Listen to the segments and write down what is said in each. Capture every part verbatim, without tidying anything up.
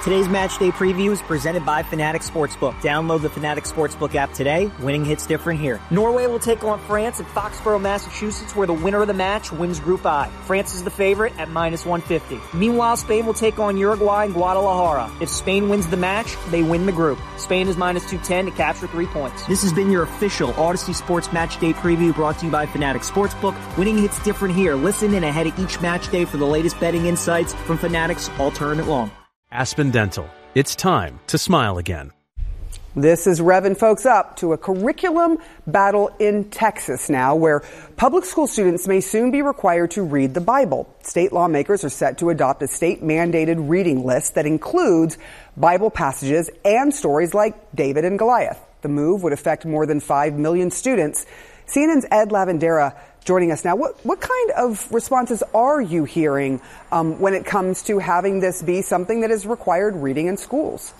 Today's match day preview is presented by Fanatics Sportsbook. Download the Fanatics Sportsbook app today. Winning hits different here. Norway will take on France at Foxborough, Massachusetts, where the winner of the match wins Group I. France is the favorite at minus one fifty. Meanwhile, Spain will take on Uruguay in Guadalajara. If Spain wins the match, they win the group. Spain is minus two ten to capture three points. This has been your official Odyssey Sports Match Day preview brought to you by Fanatics Sportsbook. Winning hits different here. Listen in ahead of each match day for the latest betting insights from Fanatics all tournament long. Aspen Dental. It's time to smile again. This is revving folks up to a curriculum battle in Texas now, where public school students may soon be required to read the Bible. State lawmakers are set to adopt a state-mandated reading list that includes Bible passages and stories like David and Goliath. The move would affect more than five million students. C N N's Ed Lavandera joining us now. What what kind of responses are you hearing um, when it comes to having this be something that is required reading in schools?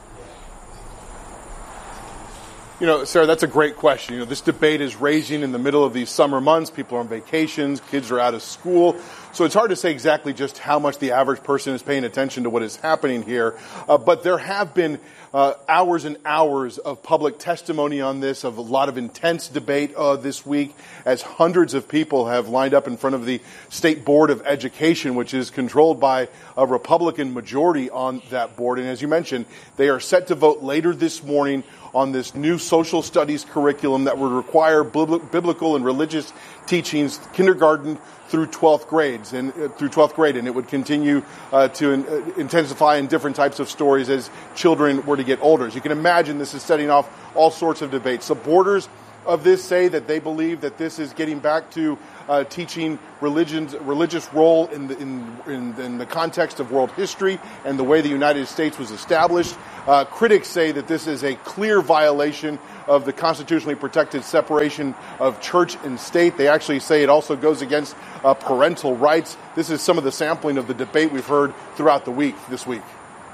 You know, Sarah, that's a great question. You know, this debate is raging in the middle of these summer months. People are on vacations, kids are out of school. So it's hard to say exactly just how much the average person is paying attention to what is happening here. Uh, but there have been uh, hours and hours of public testimony on this, of a lot of intense debate uh, this week, as hundreds of people have lined up in front of the State Board of Education, which is controlled by a Republican majority on that board. And as you mentioned, they are set to vote later this morning on this new social studies curriculum that would require biblical and religious teachings, kindergarten through twelfth grades and uh, through twelfth grade, and it would continue uh, to in, uh, intensify in different types of stories as children were to get older. As you can imagine, this is setting off all sorts of debates. Supporters of this say that they believe that this is getting back to uh, teaching religion's religious role in the, in, in, in the context of world history and the way the United States was established. Uh, critics say that this is a clear violation of the constitutionally protected separation of church and state. They actually say it also goes against uh, parental rights. This is some of the sampling of the debate we've heard throughout the week this week.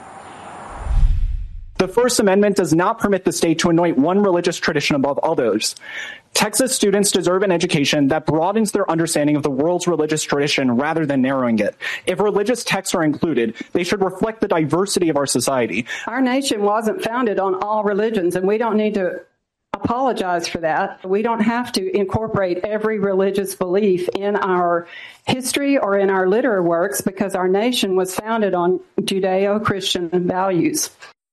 The First Amendment does not permit the state to anoint one religious tradition above others. Texas students deserve an education that broadens their understanding of the world's religious tradition rather than narrowing it. If religious texts are included, they should reflect the diversity of our society. Our nation wasn't founded on all religions, and we don't need to apologize for that. We don't have to incorporate every religious belief in our history or in our literary works, because our nation was founded on Judeo-Christian values.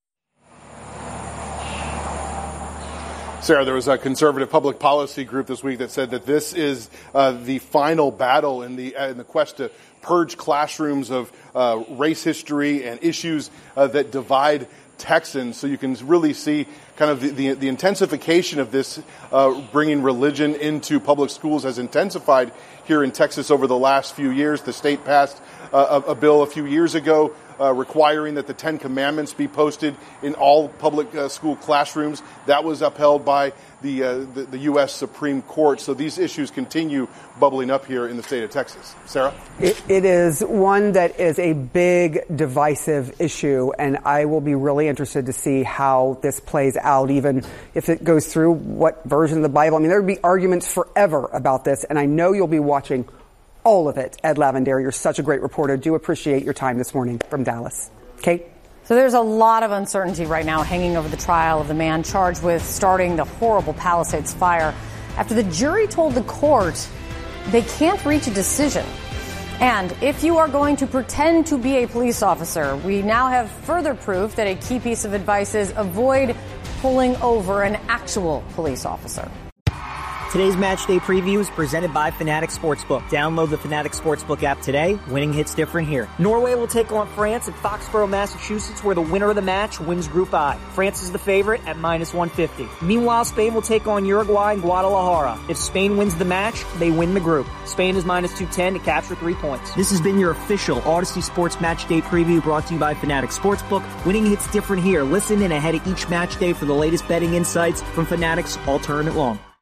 Sarah, there was a conservative public policy group this week that said that this is uh, the final battle in the uh, in the quest to purge classrooms of uh, race history and issues uh, that divide Texans. So you can really see kind of the, the, the intensification of this, uh, bringing religion into public schools has intensified here in Texas over the last few years. The state passed uh, a, a bill a few years ago Uh, requiring that the Ten Commandments be posted in all public uh, school classrooms. That was upheld by the, uh, the the U S Supreme Court. So these issues continue bubbling up here in the state of Texas. Sarah? It, it is one that is a big divisive issue, and I will be really interested to see how this plays out, even if it goes through what version of the Bible. I mean, there would be arguments forever about this, and I know you'll be watching all of it. Ed Lavandera, you're such a great reporter. Do appreciate your time this morning from Dallas. Kate? So there's a lot of uncertainty right now hanging over the trial of the man charged with starting the horrible Palisades fire after the jury told the court they can't reach a decision. And if you are going to pretend to be a police officer, we now have further proof that a key piece of advice is avoid pulling over an actual police officer. Today's match day preview is presented by Fanatics Sportsbook. Download the Fanatics Sportsbook app today. Winning hits different here. Norway will take on France at Foxborough, Massachusetts, where the winner of the match wins Group I. France is the favorite at minus one fifty. Meanwhile, Spain will take on Uruguay in Guadalajara. If Spain wins the match, they win the group. Spain is minus two ten to capture three points. This has been your official Odyssey Sports Match Day preview brought to you by Fanatics Sportsbook. Winning hits different here. Listen in ahead of each match day for the latest betting insights from Fanatics all tournament long.